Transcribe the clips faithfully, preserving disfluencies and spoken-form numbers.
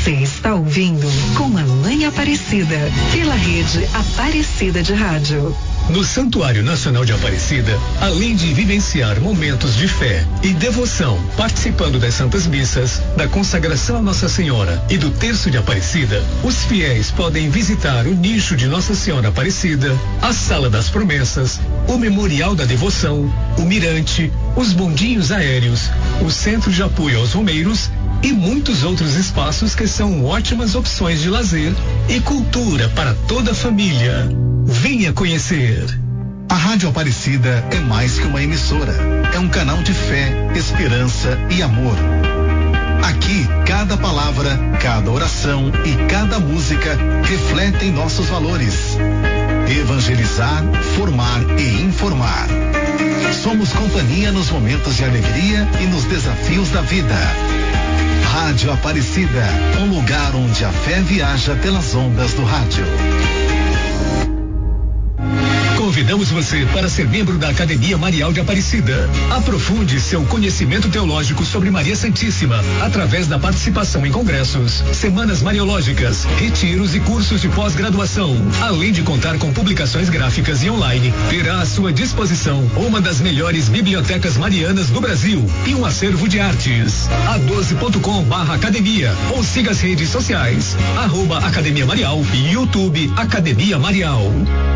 Você está ouvindo Com Mamãe Aparecida, pela rede Aparecida de Rádio. No Santuário Nacional de Aparecida, além de vivenciar momentos de fé e devoção, participando das Santas Missas, da consagração a Nossa Senhora e do Terço de Aparecida, os fiéis podem visitar o nicho de Nossa Senhora Aparecida, a Sala das Promessas, o Memorial da Devoção, o Mirante, os bondinhos aéreos, o Centro de Apoio aos Romeiros e muitos outros espaços que são ótimas opções de lazer e cultura para toda a família. Venha conhecer. A Rádio Aparecida é mais que uma emissora. É um canal de fé, esperança e amor. Aqui, cada palavra, cada oração e cada música refletem nossos valores. Evangelizar, formar e informar. Somos companhia nos momentos de alegria e nos desafios da vida. Rádio Aparecida, um lugar onde a fé viaja pelas ondas do rádio. Convidamos você para ser membro da Academia Marial de Aparecida. Aprofunde seu conhecimento teológico sobre Maria Santíssima através da participação em congressos, semanas mariológicas, retiros e cursos de pós-graduação. Além de contar com publicações gráficas e online, terá à sua disposição uma das melhores bibliotecas marianas do Brasil e um acervo de artes. a doze ponto com barra academia ou siga as redes sociais, arroba Academia Marial e YouTube Academia Marial.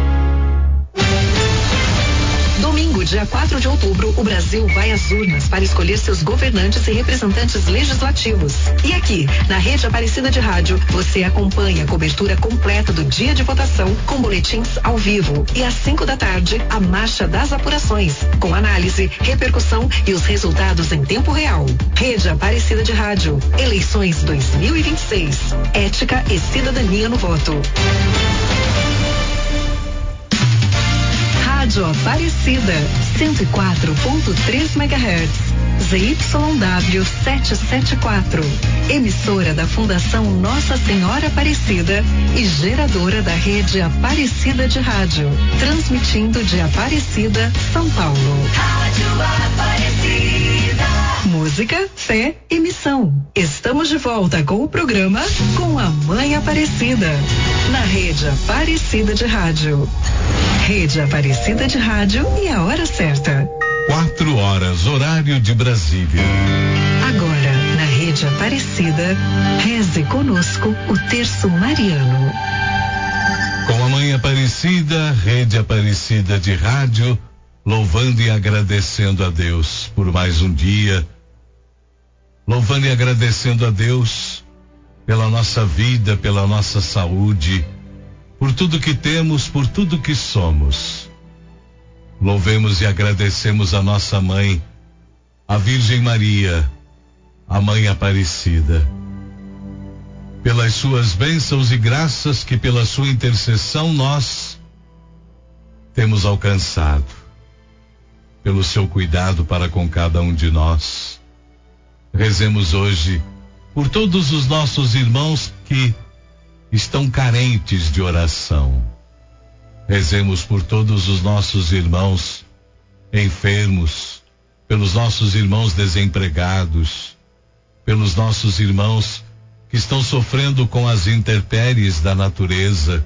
Domingo, dia quatro de outubro, o Brasil vai às urnas para escolher seus governantes e representantes legislativos. E aqui, na Rede Aparecida de Rádio, você acompanha a cobertura completa do dia de votação com boletins ao vivo. E às cinco da tarde, a marcha das apurações, com análise, repercussão e os resultados em tempo real. Rede Aparecida de Rádio. Eleições dois mil e vinte e seis. Ética e cidadania no voto. Rádio Aparecida, cento e quatro ponto três megahertz, Z Y W setecentos e setenta e quatro, emissora da Fundação Nossa Senhora Aparecida e geradora da rede Aparecida de Rádio, transmitindo de Aparecida, São Paulo. Rádio Aparecida. Música, fé e missão. Estamos de volta com o programa Com a Mãe Aparecida, na rede Aparecida de Rádio. Rede Aparecida de Rádio e a hora certa. Quatro horas, horário de Brasília. Agora, na Rede Aparecida, reze conosco o Terço Mariano. Com a Mãe Aparecida, Rede Aparecida de Rádio, louvando e agradecendo a Deus por mais um dia, louvando e agradecendo a Deus pela nossa vida, pela nossa saúde, por tudo que temos, por tudo que somos. Louvemos e agradecemos a nossa mãe, a Virgem Maria, a Mãe Aparecida, pelas suas bênçãos e graças que pela sua intercessão nós temos alcançado, pelo seu cuidado para com cada um de nós. Rezemos hoje por todos os nossos irmãos que estão carentes de oração. Rezemos por todos os nossos irmãos enfermos, pelos nossos irmãos desempregados, pelos nossos irmãos que estão sofrendo com as intempéries da natureza.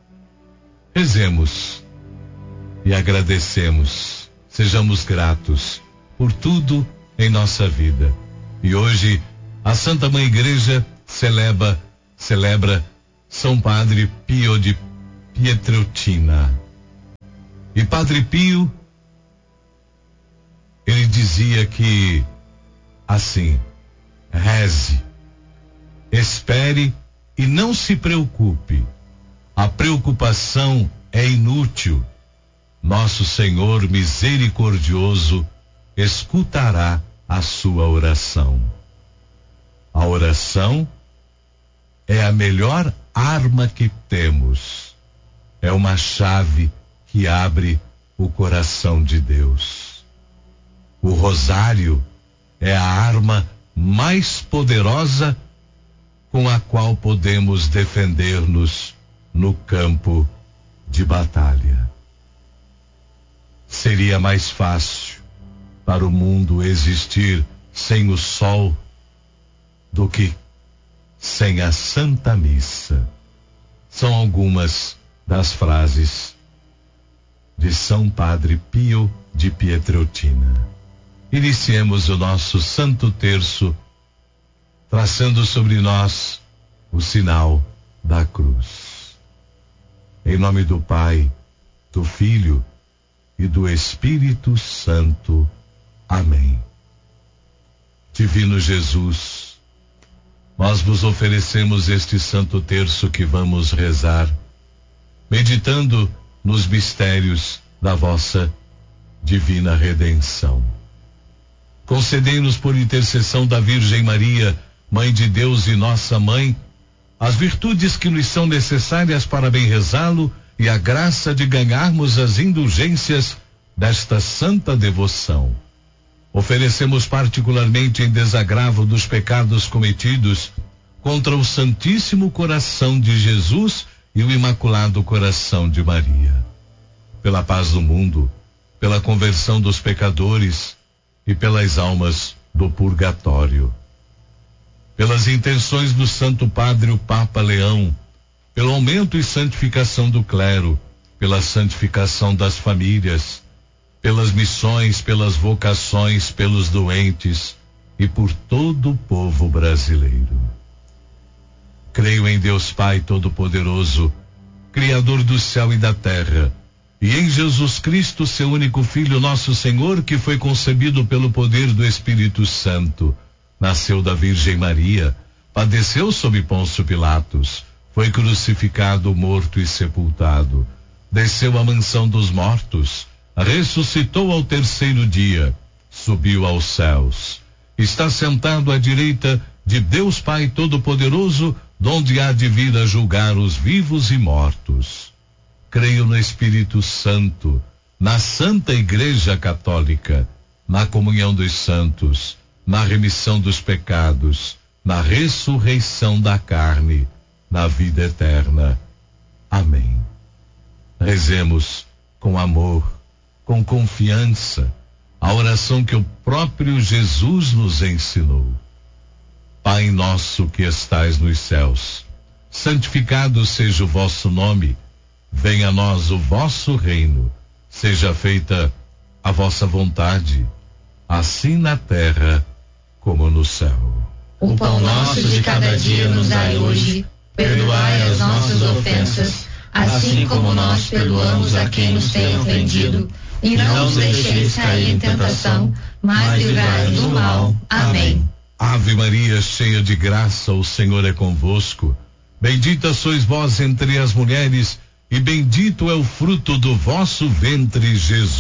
Rezemos e agradecemos, sejamos gratos por tudo em nossa vida. E hoje a Santa Mãe Igreja celebra, celebra São Padre Pio de Pietrelcina. E Padre Pio, ele dizia que assim: reze, espere e não se preocupe. A preocupação é inútil. Nosso Senhor misericordioso escutará a sua oração. A oração é a melhor arma que temos. É uma chave que abre o coração de Deus. O rosário é a arma mais poderosa com a qual podemos defender-nos no campo de batalha. Seria mais fácil para o mundo existir sem o sol do que sem a Santa Missa. São algumas das frases de São Padre Pio de Pietrelcina. Iniciemos o nosso Santo Terço, traçando sobre nós o sinal da cruz. Em nome do Pai, do Filho e do Espírito Santo. Amém. Divino Jesus, nós vos oferecemos este Santo Terço que vamos rezar, meditando nos mistérios da vossa divina redenção. Concedei-nos, por intercessão da Virgem Maria, Mãe de Deus e nossa Mãe, as virtudes que nos são necessárias para bem rezá-lo e a graça de ganharmos as indulgências desta santa devoção. Oferecemos particularmente em desagravo dos pecados cometidos contra o Santíssimo Coração de Jesus e o Imaculado Coração de Maria. Pela paz do mundo, pela conversão dos pecadores e pelas almas do purgatório. Pelas intenções do Santo Padre o Papa Leão, pelo aumento e santificação do clero, pela santificação das famílias, pelas missões, pelas vocações, pelos doentes e por todo o povo brasileiro. Creio em Deus Pai Todo-Poderoso, Criador do céu e da terra, e em Jesus Cristo, seu único Filho, nosso Senhor, que foi concebido pelo poder do Espírito Santo, nasceu da Virgem Maria, padeceu sob Pôncio Pilatos, foi crucificado, morto e sepultado, desceu à mansão dos mortos, ressuscitou ao terceiro dia, subiu aos céus, está sentado à direita de Deus Pai Todo-Poderoso, donde há de vir a julgar os vivos e mortos. Creio no Espírito Santo, na Santa Igreja Católica, na comunhão dos santos, na remissão dos pecados, na ressurreição da carne, na vida eterna. Amém. Rezemos com amor, com confiança, a oração que o próprio Jesus nos ensinou. Pai nosso que estais nos céus, santificado seja o vosso nome, venha a nós o vosso reino, seja feita a vossa vontade, assim na terra como no céu. O pão nosso de cada dia nos dai hoje, perdoai as nossas ofensas, assim como nós perdoamos a quem nos tem ofendido, e não nos deixeis cair em tentação, mas livrai-nos do mal. Amém. Ave Maria, cheia de graça, o Senhor é convosco. Bendita sois vós entre as mulheres, e bendito é o fruto do vosso ventre,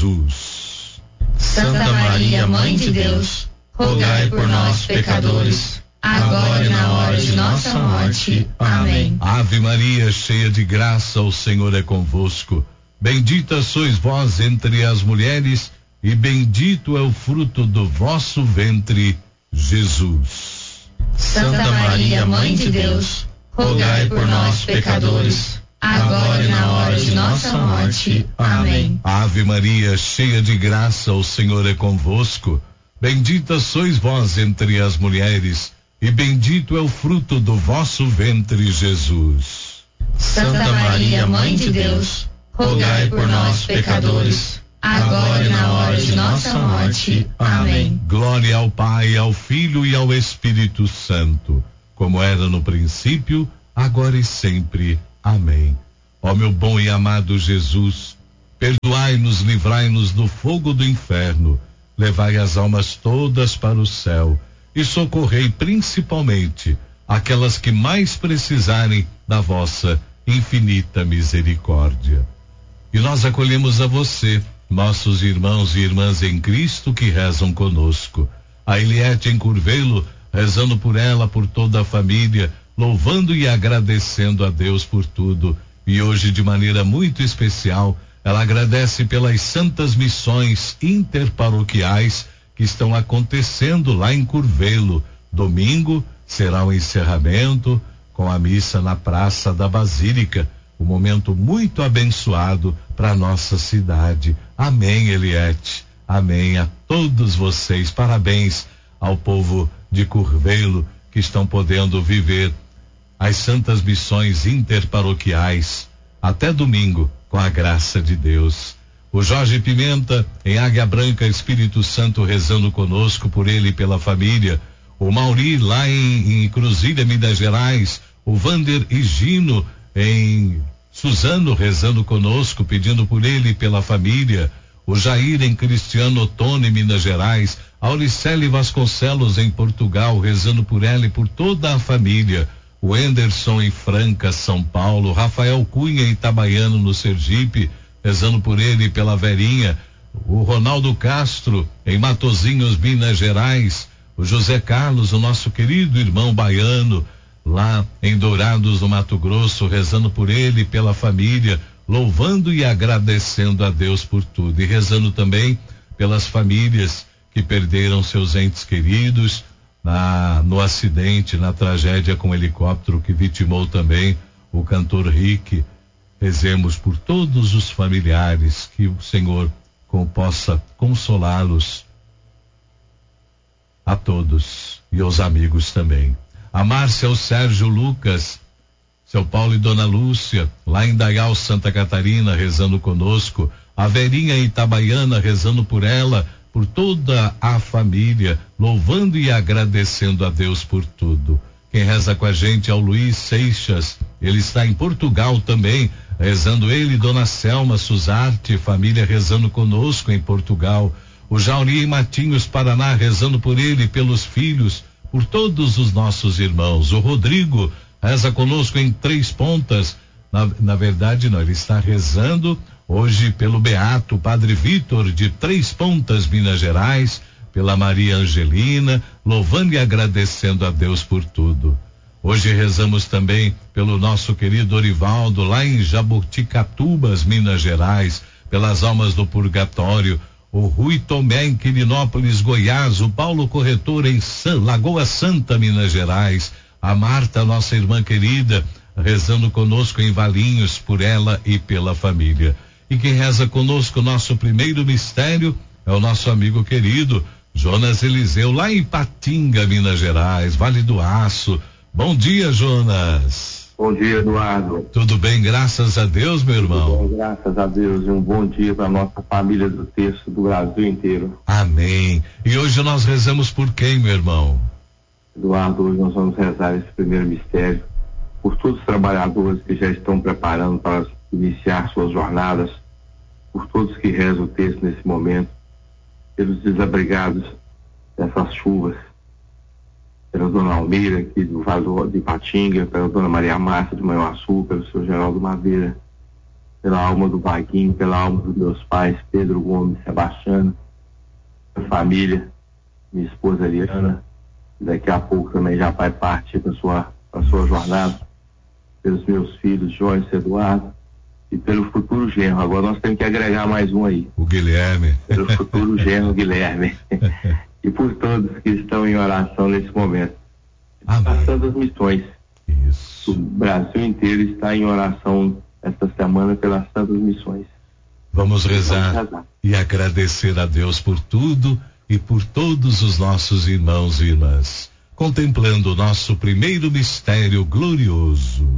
Jesus. Santa Maria, Mãe de Deus, rogai por nós, pecadores, agora e na hora de nossa morte. Amém. Ave Maria, cheia de graça, o Senhor é convosco. Bendita sois vós entre as mulheres, e bendito é o fruto do vosso ventre, Jesus. Santa Maria, Mãe de Deus, rogai por nós, pecadores, agora e na hora de nossa morte. Amém. Ave Maria, cheia de graça, o Senhor é convosco. Bendita sois vós entre as mulheres, e bendito é o fruto do vosso ventre, Jesus. Santa Maria, Mãe de Deus, rogai por nós, pecadores, agora e na hora de nossa morte. Amém. Glória ao Pai, ao Filho e ao Espírito Santo, como era no princípio, agora e sempre. Amém. Ó meu bom e amado Jesus, perdoai-nos, livrai-nos do fogo do inferno, levai as almas todas para o céu e socorrei principalmente aquelas que mais precisarem da vossa infinita misericórdia. E nós acolhemos a você, nossos irmãos e irmãs em Cristo que rezam conosco. A Eliette em Curvelo, rezando por ela, por toda a família, louvando e agradecendo a Deus por tudo. E hoje, de maneira muito especial, ela agradece pelas santas missões interparoquiais que estão acontecendo lá em Curvelo. Domingo será o encerramento com a missa na Praça da Basílica, um momento muito abençoado para nossa cidade. Amém, Eliette. Amém a todos vocês. Parabéns ao povo de Curvelo que estão podendo viver as santas missões interparoquiais. Até domingo, com a graça de Deus. O Jorge Pimenta, em Águia Branca, Espírito Santo, rezando conosco, por ele e pela família. O Mauri, lá em, em Cruzilha, Minas Gerais. O Vander e Gino, em Suzano, rezando conosco, pedindo por ele e pela família. O Jair, em Cristiano Ottoni, em Minas Gerais. A Auricele Vasconcelos, em Portugal, rezando por ela e por toda a família. O Anderson, em Franca, São Paulo. Rafael Cunha, em Itabaiano, no Sergipe, rezando por ele e pela Verinha. O Ronaldo Castro, em Matozinhos, Minas Gerais. O José Carlos, o nosso querido irmão baiano, lá em Dourados, no Mato Grosso, rezando por ele e pela família, louvando e agradecendo a Deus por tudo. E rezando também pelas famílias que perderam seus entes queridos na, no acidente, na tragédia com o helicóptero que vitimou também o cantor Rick. Rezemos por todos os familiares, que o Senhor com, possa consolá-los a todos e aos amigos também. A Márcia, o Sérgio Lucas, seu Paulo e Dona Lúcia, lá em Dayal, Santa Catarina, rezando conosco. A Verinha em Itabaiana, rezando por ela, por toda a família, louvando e agradecendo a Deus por tudo. Quem reza com a gente é o Luiz Seixas, ele está em Portugal também, rezando ele, Dona Selma Suzarte, família rezando conosco em Portugal. O Jauri em Matinhos, Paraná, rezando por ele, pelos filhos, por todos os nossos irmãos. O Rodrigo reza conosco em Três Pontas. Na, na verdade, não, ele está rezando hoje pelo Beato Padre Vitor de Três Pontas, Minas Gerais, pela Maria Angelina, louvando e agradecendo a Deus por tudo. Hoje rezamos também pelo nosso querido Orivaldo, lá em Jaboticatubas, Minas Gerais, pelas almas do purgatório. O Rui Tomé em Quirinópolis, Goiás. O Paulo Corretor em San, Lagoa Santa, Minas Gerais. A Marta, nossa irmã querida, rezando conosco em Valinhos, por ela e pela família. E quem reza conosco, nosso primeiro mistério, é o nosso amigo querido Jonas Eliseu, lá em Patinga, Minas Gerais, Vale do Aço. Bom dia, Jonas. Bom dia, Eduardo. Tudo bem, graças a Deus, meu irmão? Tudo bem, graças a Deus, e um bom dia para nossa família do texto do Brasil inteiro. Amém. E hoje nós rezamos por quem, meu irmão? Eduardo, hoje nós vamos rezar esse primeiro mistério por todos os trabalhadores que já estão preparando para iniciar suas jornadas, por todos que rezam o texto nesse momento, pelos desabrigados dessas chuvas, pela Dona Almeida aqui do Vale de Patinga, pela Dona Maria Márcia de Manhuaçu, pelo seu Geraldo Madeira, pela alma do Vaguinho, pela alma dos meus pais, Pedro Gomes, Sebastiano, minha família, minha esposa Eliana, daqui a pouco também já vai partir para sua, para sua jornada, pelos meus filhos, Joyce e Eduardo, e pelo futuro genro. Agora nós temos que agregar mais um aí. O Guilherme. Pelo futuro genro Guilherme. E por todos que estão em oração nesse momento. Passando as missões. Isso. O Brasil inteiro está em oração esta semana pelas santas missões. Vamos rezar, Vamos rezar e agradecer a Deus por tudo e por todos os nossos irmãos e irmãs, contemplando o nosso primeiro mistério glorioso.